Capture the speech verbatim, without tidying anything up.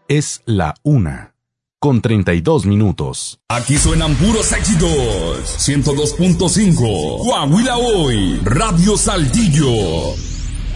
Es la una, con treinta y dos minutos. Aquí suenan puros éxitos. ciento dos punto cinco. Coahuila Hoy. Radio Saltillo.